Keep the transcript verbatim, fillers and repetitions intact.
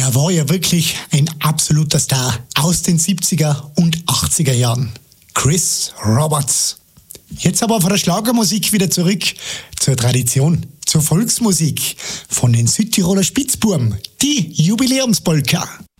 Er war ja wirklich ein absoluter Star aus den siebziger und achtziger Jahren. Chris Roberts. Jetzt aber von der Schlagermusik wieder zurück zur Tradition, zur Volksmusik von den Südtiroler Spitzbuben, die Jubiläumspolka.